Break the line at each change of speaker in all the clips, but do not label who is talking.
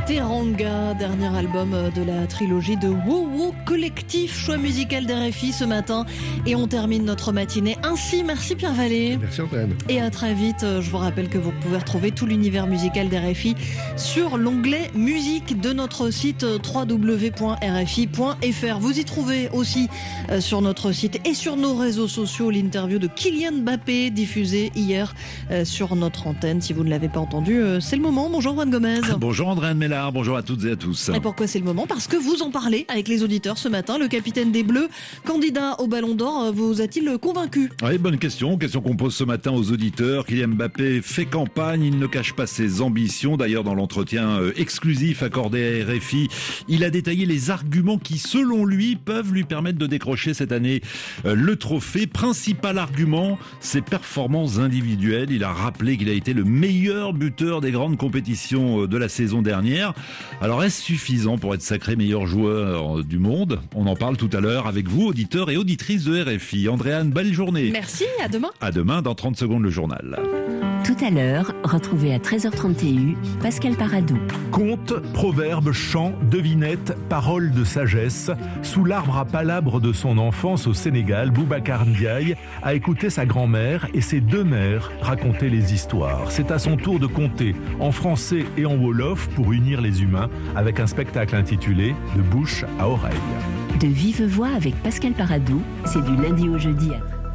Teranga, dernier album de la trilogie de Wow Collectif, choix musical d'RFI ce matin. Et on termine notre matinée ainsi. Merci Pierre Vallée.
Merci Antoine.
Et à très vite. Je vous rappelle que vous pouvez retrouver tout l'univers musical d'RFI sur l'onglet musique de notre site www.rfi.fr. Vous y trouvez aussi sur notre site et sur nos réseaux sociaux l'interview de Kylian Mbappé diffusée hier sur notre antenne. Si vous ne l'avez pas entendu, c'est le moment. Bonjour Juan Gomez.
Bonjour Andréane Mélard, bonjour à toutes et à tous.
Et pourquoi c'est le moment? Parce que vous en parlez avec les auditeurs ce matin. Le capitaine des Bleus, candidat au Ballon d'Or, vous a-t-il convaincu?
Oui, bonne question qu'on pose ce matin aux auditeurs. Kylian Mbappé fait campagne, il ne cache pas ses ambitions. D'ailleurs, dans l'entretien exclusif accordé à RFI, il a détaillé les arguments qui, selon lui, peuvent lui permettre de décrocher cette année le trophée. Principal argument, ses performances individuelles. Il a rappelé qu'il a été le meilleur buteur des grandes compétitions de la saison dernière. Alors, est-ce suffisant pour être sacré meilleur joueur du monde? On en parle tout à l'heure avec vous, auditeurs et auditrices de RFI. Andréane, belle journée.
Merci, à demain.
À demain, dans 30 secondes, le journal.
Tout à l'heure, retrouvez à 13h30 TU Pascal Paradou.
Contes, proverbes, chants, devinettes, paroles de sagesse. Sous l'arbre à palabres de son enfance au Sénégal, Boubacar Ndiaye a écouté sa grand-mère et ses deux mères raconter les histoires. C'est à son tour de conter en français et en wolof pour unir les humains avec un spectacle intitulé « De bouche à oreille ».
De vive voix avec Pascal Paradou, c'est du lundi au jeudi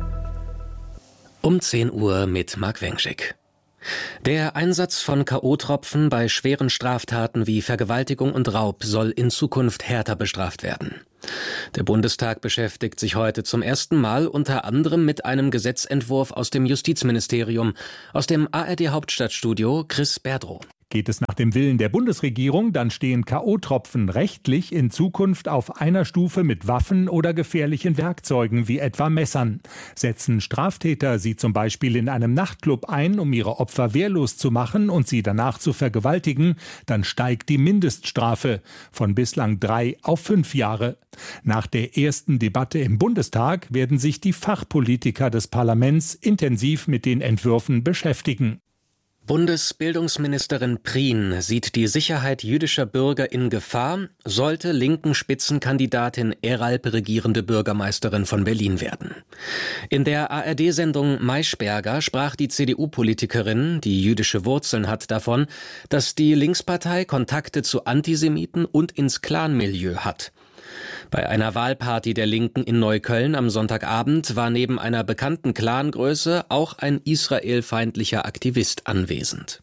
Um 10 Uhr mit Marc Wengschik. Der Einsatz von K.O.-Tropfen bei schweren Straftaten wie Vergewaltigung und Raub soll in Zukunft härter bestraft werden. Der Bundestag beschäftigt sich heute zum ersten Mal unter anderem mit einem Gesetzentwurf aus dem Justizministerium. Aus dem ARD-Hauptstadtstudio Chris Berdrow.
Geht es nach dem Willen der Bundesregierung, dann stehen K.O.-Tropfen rechtlich in Zukunft auf einer Stufe mit Waffen oder gefährlichen Werkzeugen wie etwa Messern. Setzen Straftäter sie zum Beispiel in einem Nachtclub ein, um ihre Opfer wehrlos zu machen und sie danach zu vergewaltigen, dann steigt die Mindeststrafe von bislang 3 auf 5 Jahre. Nach der ersten Debatte im Bundestag werden sich die Fachpolitiker des Parlaments intensiv mit den Entwürfen beschäftigen.
Bundesbildungsministerin Prien sieht die Sicherheit jüdischer Bürger in Gefahr, sollte linken Spitzenkandidatin Eralp regierende Bürgermeisterin von Berlin werden. In der ARD-Sendung Maischberger sprach die CDU-Politikerin, die jüdische Wurzeln hat, davon, dass die Linkspartei Kontakte zu Antisemiten und ins Clanmilieu hat. Bei einer Wahlparty der Linken in Neukölln am Sonntagabend war neben einer bekannten Clangröße auch ein israelfeindlicher Aktivist anwesend.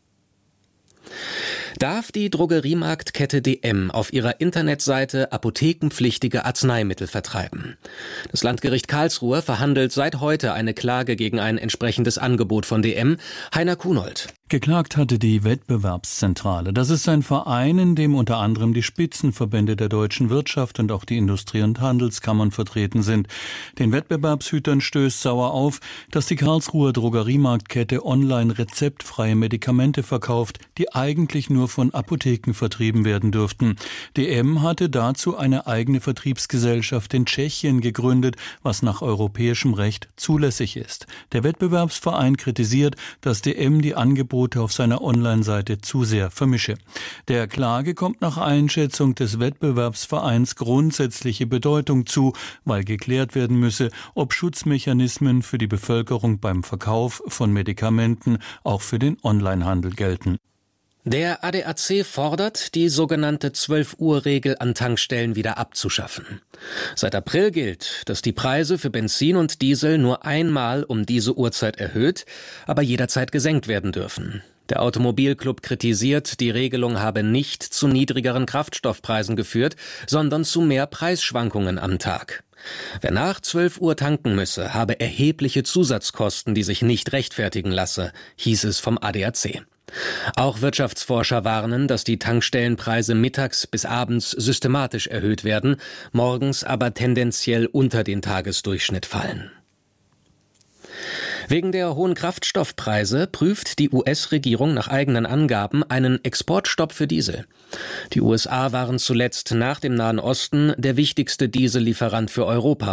Darf die Drogeriemarktkette DM auf ihrer Internetseite apothekenpflichtige Arzneimittel vertreiben? Das Landgericht Karlsruhe verhandelt seit heute eine Klage gegen ein entsprechendes Angebot von DM. Heiner Kunold.
Geklagt hatte die Wettbewerbszentrale. Das ist ein Verein, in dem unter anderem die Spitzenverbände der deutschen Wirtschaft und auch die Industrie- und Handelskammern vertreten sind. Den Wettbewerbshütern stößt sauer auf, dass die Karlsruher Drogeriemarktkette online rezeptfreie Medikamente verkauft, die eigentlich nur von Apotheken vertrieben werden dürften. DM hatte dazu eine eigene Vertriebsgesellschaft in Tschechien gegründet, was nach europäischem Recht zulässig ist. Der Wettbewerbsverein kritisiert, dass DM die Angebote auf seiner Online-Seite zu sehr vermische. Der Klage kommt nach Einschätzung des Wettbewerbsvereins grundsätzliche Bedeutung zu, weil geklärt werden müsse, ob Schutzmechanismen für die Bevölkerung beim Verkauf von Medikamenten auch für den Onlinehandel gelten.
Der ADAC fordert, die sogenannte 12-Uhr-Regel an Tankstellen wieder abzuschaffen. Seit April gilt, dass die Preise für Benzin und Diesel nur einmal um diese Uhrzeit erhöht, aber jederzeit gesenkt werden dürfen. Der Automobilclub kritisiert, die Regelung habe nicht zu niedrigeren Kraftstoffpreisen geführt, sondern zu mehr Preisschwankungen am Tag. Wer nach 12 Uhr tanken müsse, habe erhebliche Zusatzkosten, die sich nicht rechtfertigen lasse, hieß es vom ADAC. Auch Wirtschaftsforscher warnen, dass die Tankstellenpreise mittags bis abends systematisch erhöht werden, morgens aber tendenziell unter den Tagesdurchschnitt fallen. Wegen der hohen Kraftstoffpreise prüft die US-Regierung nach eigenen Angaben einen Exportstopp für Diesel. Die USA waren zuletzt nach dem Nahen Osten der wichtigste Diesellieferant für Europa.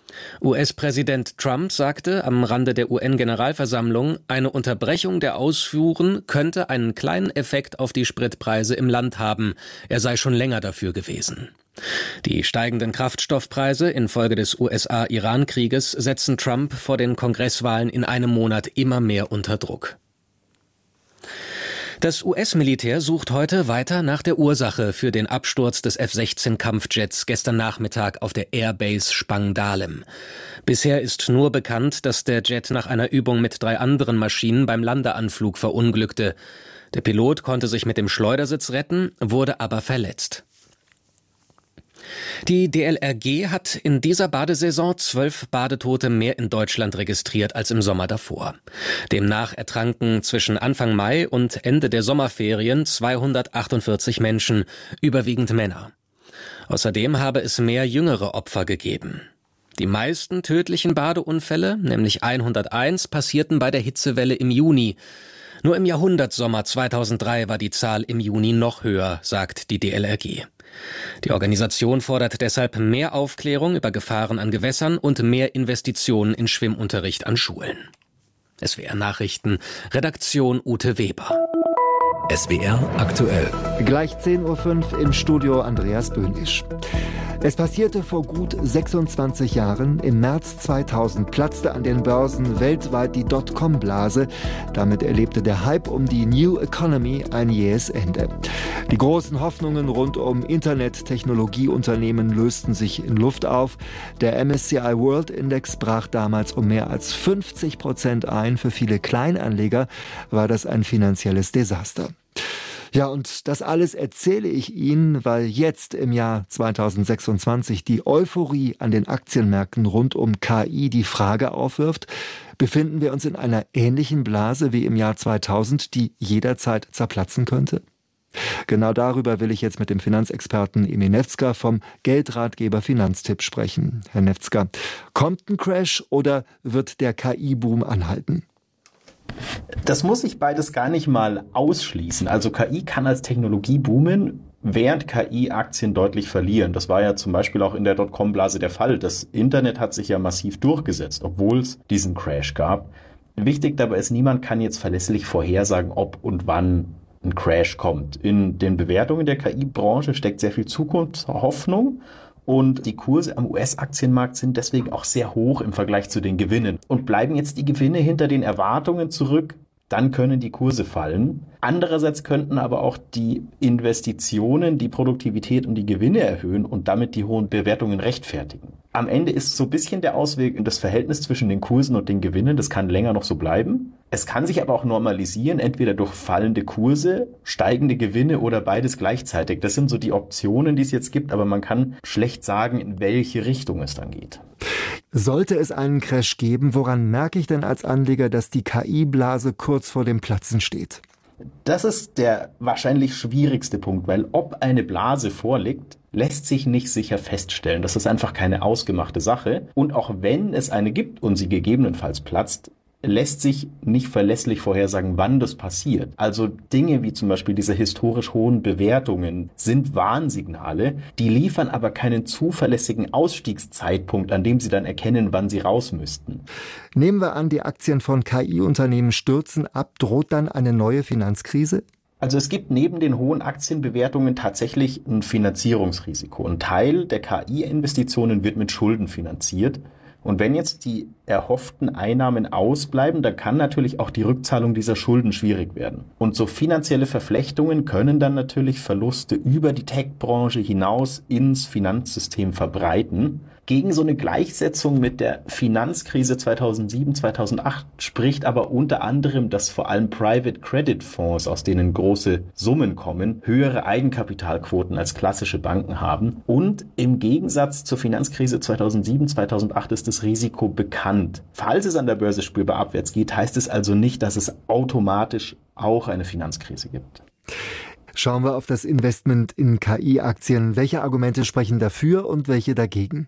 US-Präsident Trump sagte am Rande der UN-Generalversammlung, eine Unterbrechung der Ausfuhren könnte einen kleinen Effekt auf die Spritpreise im Land haben. Er sei schon länger dafür gewesen. Die steigenden Kraftstoffpreise infolge des USA-Iran-Krieges setzen Trump vor den Kongresswahlen in einem Monat immer mehr unter Druck. Das US-Militär sucht heute weiter nach der Ursache für den Absturz des F-16-Kampfjets gestern Nachmittag auf der Airbase Spangdahlem. Bisher ist nur bekannt, dass der Jet nach einer Übung mit 3 anderen Maschinen beim Landeanflug verunglückte. Der Pilot konnte sich mit dem Schleudersitz retten, wurde aber verletzt. Die DLRG hat in dieser Badesaison 12 Badetote mehr in Deutschland registriert als im Sommer davor. Demnach ertranken zwischen Anfang Mai und Ende der Sommerferien 248 Menschen, überwiegend Männer. Außerdem habe es mehr jüngere Opfer gegeben. Die meisten tödlichen Badeunfälle, nämlich 101, passierten bei der Hitzewelle im Juni. Nur im Jahrhundertsommer 2003 war die Zahl im Juni noch höher, sagt die DLRG. Die Organisation fordert deshalb mehr Aufklärung über Gefahren an Gewässern und mehr Investitionen in Schwimmunterricht an Schulen. SWR Nachrichten, Redaktion Ute Weber.
SWR aktuell.
Gleich 10.05 Uhr im Studio Andreas Böhnisch. Es passierte vor gut 26 Jahren. Im März 2000 platzte an den Börsen weltweit die Dotcom-Blase. Damit erlebte der Hype um die New Economy ein jähes Ende. Die großen Hoffnungen rund um Internet-Technologieunternehmen lösten sich in Luft auf. Der MSCI World Index brach damals um mehr als 50% ein. Für viele Kleinanleger war das ein finanzielles Desaster. Ja, und das alles erzähle ich Ihnen, weil jetzt im Jahr 2026 die Euphorie an den Aktienmärkten rund um KI die Frage aufwirft: Befinden wir uns in einer ähnlichen Blase wie im Jahr 2000, die jederzeit zerplatzen könnte? Genau darüber will ich jetzt mit dem Finanzexperten Emil Nefzger vom Geldratgeber Finanztipp sprechen. Herr Nefzger, kommt ein Crash oder wird der KI-Boom anhalten?
Das muss ich beides gar nicht mal ausschließen. Also KI kann als Technologie boomen, während KI-Aktien deutlich verlieren. Das war ja zum Beispiel auch in der Dotcom-Blase der Fall. Das Internet hat sich ja massiv durchgesetzt, obwohl es diesen Crash gab. Wichtig dabei ist, niemand kann jetzt verlässlich vorhersagen, ob und wann ein Crash kommt. In den Bewertungen der KI-Branche steckt sehr viel Zukunftshoffnung. Und die Kurse am US-Aktienmarkt sind deswegen auch sehr hoch im Vergleich zu den Gewinnen. Und bleiben jetzt die Gewinne hinter den Erwartungen zurück, dann können die Kurse fallen. Andererseits könnten aber auch die Investitionen, die Produktivität und die Gewinne erhöhen und damit die hohen Bewertungen rechtfertigen. Am Ende ist so ein bisschen der Ausweg das Verhältnis zwischen den Kursen und den Gewinnen. Das kann länger noch so bleiben. Es kann sich aber auch normalisieren, entweder durch fallende Kurse, steigende Gewinne oder beides gleichzeitig. Das sind so die Optionen, die es jetzt gibt, aber man kann schlecht sagen, in welche Richtung es dann geht.
Sollte es einen Crash geben, woran merke ich denn als Anleger, dass die KI-Blase kurz vor dem Platzen steht?
Das ist der wahrscheinlich schwierigste Punkt, weil ob eine Blase vorliegt, lässt sich nicht sicher feststellen. Das ist einfach keine ausgemachte Sache. Und auch wenn es eine gibt und sie gegebenenfalls platzt, lässt sich nicht verlässlich vorhersagen, wann das passiert. Also Dinge wie zum Beispiel diese historisch hohen Bewertungen sind Warnsignale, die liefern aber keinen zuverlässigen Ausstiegszeitpunkt, an dem sie dann erkennen, wann sie raus müssten.
Nehmen wir an, die Aktien von KI-Unternehmen stürzen ab, droht dann eine neue Finanzkrise?
Also es gibt neben den hohen Aktienbewertungen tatsächlich ein Finanzierungsrisiko. Ein Teil der KI-Investitionen wird mit Schulden finanziert. Und wenn jetzt die erhofften Einnahmen ausbleiben, dann kann natürlich auch die Rückzahlung dieser Schulden schwierig werden. Und so finanzielle Verflechtungen können dann natürlich Verluste über die Tech-Branche hinaus ins Finanzsystem verbreiten. Gegen so eine Gleichsetzung mit der Finanzkrise 2007, 2008 spricht aber unter anderem, dass vor allem Private Credit Fonds, aus denen große Summen kommen, höhere Eigenkapitalquoten als klassische Banken haben. Und im Gegensatz zur Finanzkrise 2007, 2008 ist das Risiko bekannt. Falls es an der Börse spürbar abwärts geht, heißt es also nicht, dass es automatisch auch eine Finanzkrise gibt.
Schauen wir auf das Investment in KI-Aktien. Welche Argumente sprechen dafür und welche dagegen?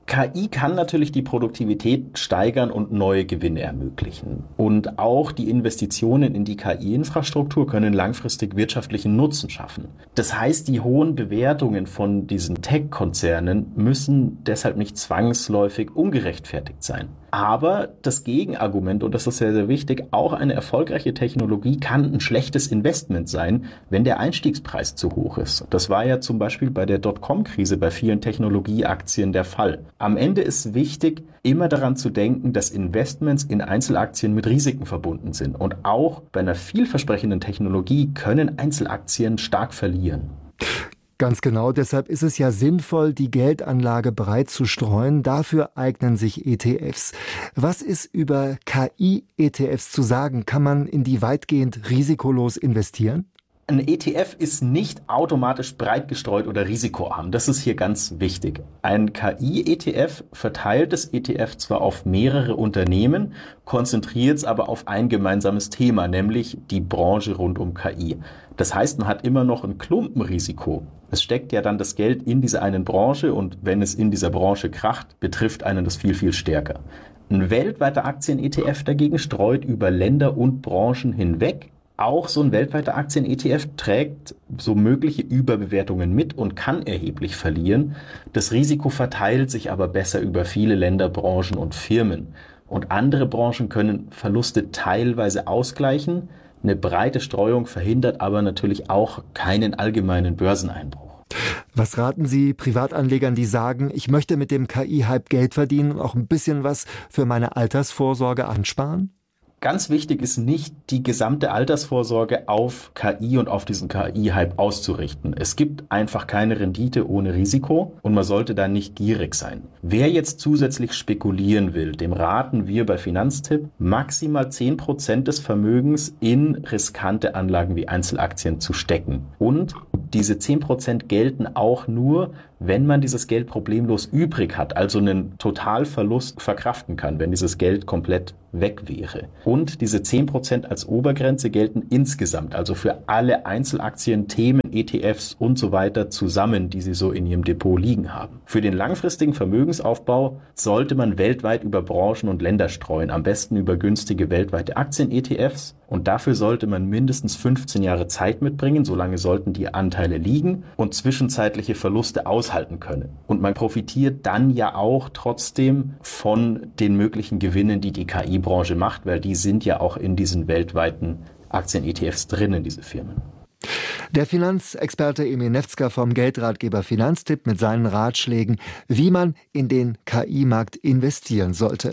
KI kann natürlich die Produktivität steigern und neue Gewinne ermöglichen. Und auch die Investitionen in die KI-Infrastruktur können langfristig wirtschaftlichen Nutzen schaffen. Das heißt, die hohen Bewertungen von diesen Tech-Konzernen müssen deshalb nicht zwangsläufig ungerechtfertigt sein. Aber das Gegenargument, und das ist sehr, sehr wichtig, auch eine erfolgreiche Technologie kann ein schlechtes Investment sein, wenn der Einstiegspreis zu hoch ist. Das war ja zum Beispiel bei der Dotcom-Krise bei vielen Technologieaktien der Fall. Am Ende ist wichtig, immer daran zu denken, dass Investments in Einzelaktien mit Risiken verbunden sind. Und auch bei einer vielversprechenden Technologie können Einzelaktien stark verlieren.
Ganz genau, deshalb ist es ja sinnvoll, die Geldanlage breit zu streuen. Dafür eignen sich ETFs. Was ist über KI-ETFs zu sagen? Kann man in die weitgehend risikolos investieren?
Ein ETF ist nicht automatisch breit gestreut oder risikoarm. Das ist hier ganz wichtig. Ein KI-ETF verteilt das ETF zwar auf mehrere Unternehmen, konzentriert es aber auf ein gemeinsames Thema, nämlich die Branche rund um KI. Das heißt, man hat immer noch ein Klumpenrisiko. Es steckt ja dann das Geld in dieser einen Branche und wenn es in dieser Branche kracht, betrifft einen das viel, viel stärker. Ein weltweiter Aktien-ETF dagegen streut über Länder und Branchen hinweg. Auch so ein weltweiter Aktien-ETF trägt so mögliche Überbewertungen mit und kann erheblich verlieren. Das Risiko verteilt sich aber besser über viele Länder, Branchen und Firmen. Und andere Branchen können Verluste teilweise ausgleichen. Eine breite Streuung verhindert aber natürlich auch keinen allgemeinen Börseneinbruch.
Was raten Sie Privatanlegern, die sagen, ich möchte mit dem KI-Hype Geld verdienen und auch ein bisschen was für meine Altersvorsorge ansparen?
Ganz wichtig ist nicht, die gesamte Altersvorsorge auf KI und auf diesen KI-Hype auszurichten. Es gibt einfach keine Rendite ohne Risiko und man sollte da nicht gierig sein. Wer jetzt zusätzlich spekulieren will, dem raten wir bei Finanztipp, maximal 10% des Vermögens in riskante Anlagen wie Einzelaktien zu stecken. Und diese 10% gelten auch nur, wenn man dieses Geld problemlos übrig hat, also einen Totalverlust verkraften kann, wenn dieses Geld komplett weg wäre. Und diese 10% als Obergrenze gelten insgesamt, also für alle Einzelaktien, Themen, ETFs und so weiter zusammen, die Sie so in Ihrem Depot liegen haben. Für den langfristigen Vermögensaufbau sollte man weltweit über Branchen und Länder streuen, am besten über günstige weltweite Aktien-ETFs. Und dafür sollte man mindestens 15 Jahre Zeit mitbringen, solange sollten die Anteile liegen und zwischenzeitliche Verluste aushalten können. Und man profitiert dann ja auch trotzdem von den möglichen Gewinnen, die die KI-Branche macht, weil die sind ja auch in diesen weltweiten Aktien-ETFs drinnen, diese Firmen.
Der Finanzexperte Emil Nefzger vom Geldratgeber Finanztipp mit seinen Ratschlägen, wie man in den KI-Markt investieren sollte.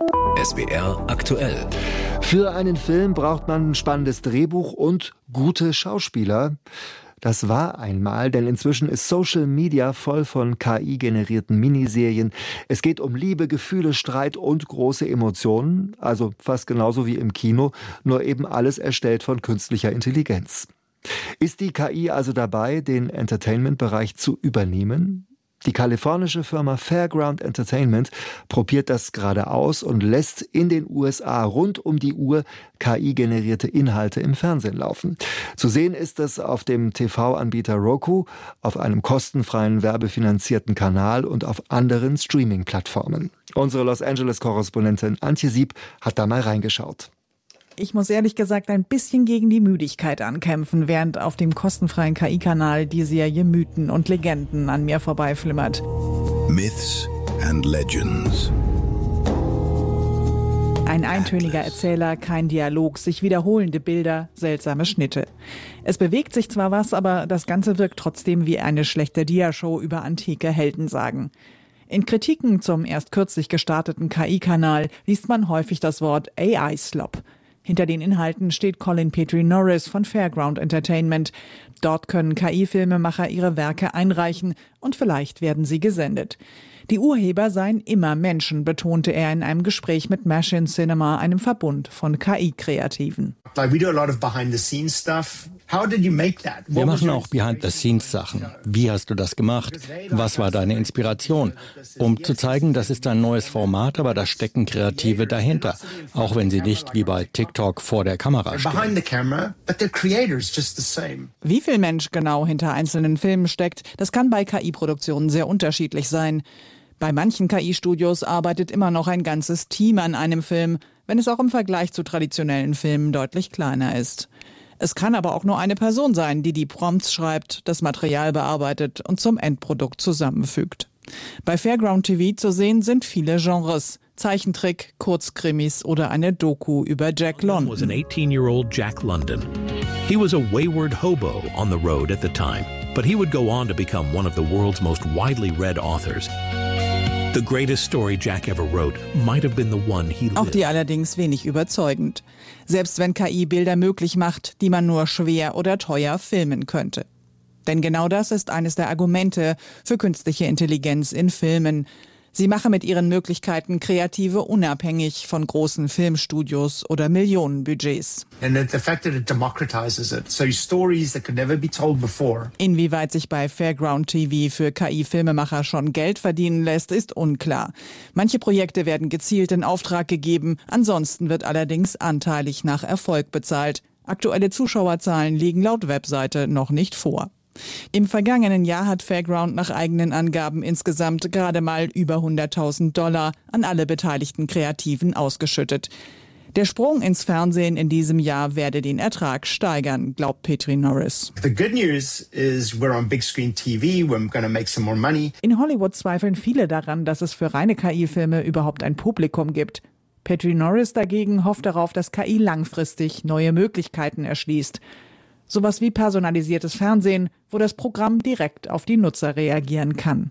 SWR aktuell.
Für einen Film braucht man ein spannendes Drehbuch und gute Schauspieler. Das war einmal, denn inzwischen ist Social Media voll von KI-generierten Miniserien. Es geht um Liebe, Gefühle, Streit und große Emotionen, also fast genauso wie im Kino, nur eben alles erstellt von künstlicher Intelligenz. Ist die KI also dabei, den Entertainment-Bereich zu übernehmen? Die kalifornische Firma Fairground Entertainment probiert das gerade aus und lässt in den USA rund um die Uhr KI-generierte Inhalte im Fernsehen laufen. Zu sehen ist es auf dem TV-Anbieter Roku, auf einem kostenfreien werbefinanzierten Kanal und auf anderen Streaming-Plattformen. Unsere Los Angeles-Korrespondentin Antje Sieb hat da mal reingeschaut.
Ich muss ehrlich gesagt ein bisschen gegen die Müdigkeit ankämpfen, während auf dem kostenfreien KI-Kanal die Serie Mythen und Legenden an mir vorbeiflimmert.
Myths and Legends.
Ein eintöniger Erzähler, kein Dialog, sich wiederholende Bilder, seltsame Schnitte. Es bewegt sich zwar was, aber das Ganze wirkt trotzdem wie eine schlechte Diashow über antike Heldensagen. In Kritiken zum erst kürzlich gestarteten KI-Kanal liest man häufig das Wort AI-Slop. Hinter den Inhalten steht Colin Petrie Norris von Fairground Entertainment. Dort können KI-Filmemacher ihre Werke einreichen und vielleicht werden sie gesendet. Die Urheber seien immer Menschen, betonte er in einem Gespräch mit Machine Cinema, einem Verbund von KI-Kreativen.
Wir machen auch Behind-the-Scenes-Sachen. Wie hast du das gemacht? Was war deine Inspiration? Um zu zeigen, das ist ein neues Format, aber da stecken Kreative dahinter. Auch wenn sie nicht wie bei TikTok vor der Kamera stehen.
Wie viel Mensch genau hinter einzelnen Filmen steckt, das kann bei KI-Produktionen sehr unterschiedlich sein. Bei manchen KI-Studios arbeitet immer noch ein ganzes Team an einem Film, wenn es auch im Vergleich zu traditionellen Filmen deutlich kleiner ist. Es kann aber auch nur eine Person sein, die die Prompts schreibt, das Material bearbeitet und zum Endprodukt zusammenfügt. Bei Fairground TV zu sehen sind viele Genres. Zeichentrick, Kurzkrimis oder eine Doku über Jack London.
Was an 18-year-old Jack London. He was a wayward hobo on the road at the time, but he would go on to become one of the world's most widely read authors. The greatest story Jack ever wrote might have been the one he lived.
Auch die allerdings wenig überzeugend. Selbst wenn KI Bilder möglich macht, die man nur schwer oder teuer filmen könnte. Denn genau das ist eines der Argumente für künstliche Intelligenz in Filmen. Sie mache mit ihren Möglichkeiten Kreative unabhängig von großen Filmstudios oder Millionenbudgets. Inwieweit sich bei Fairground TV für KI-Filmemacher schon Geld verdienen lässt, ist unklar. Manche Projekte werden gezielt in Auftrag gegeben, ansonsten wird allerdings anteilig nach Erfolg bezahlt. Aktuelle Zuschauerzahlen liegen laut Webseite noch nicht vor. Im vergangenen Jahr hat Fairground nach eigenen Angaben insgesamt gerade mal über $100.000 an alle beteiligten Kreativen ausgeschüttet. Der Sprung ins Fernsehen in diesem Jahr werde den Ertrag steigern, glaubt Petri Norris. In Hollywood zweifeln viele daran, dass es für reine KI-Filme überhaupt ein Publikum gibt. Petri Norris dagegen hofft darauf, dass KI langfristig neue Möglichkeiten erschließt. Sowas wie personalisiertes Fernsehen, wo das Programm direkt auf die Nutzer reagieren kann.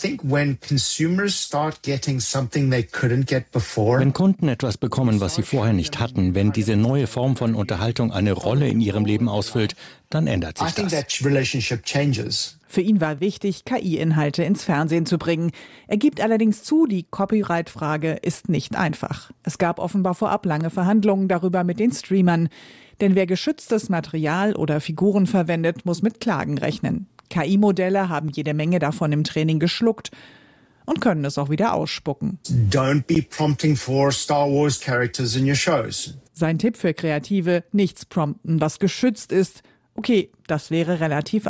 Wenn Kunden etwas bekommen, was sie vorher nicht hatten, wenn diese neue Form von Unterhaltung eine Rolle in ihrem Leben ausfüllt, dann ändert sich das.
Für ihn war wichtig, KI-Inhalte ins Fernsehen zu bringen. Er gibt allerdings zu, die Copyright-Frage ist nicht einfach. Es gab offenbar vorab lange Verhandlungen darüber mit den Streamern. Denn wer geschütztes Material oder Figuren verwendet, muss mit Klagen rechnen. KI-Modelle haben jede Menge davon im Training geschluckt und können es auch wieder ausspucken.
Don't be prompting for Star Wars characters in your shows.
Sein Tipp für Kreative: nichts prompten, was geschützt ist. Okay, das wäre relativ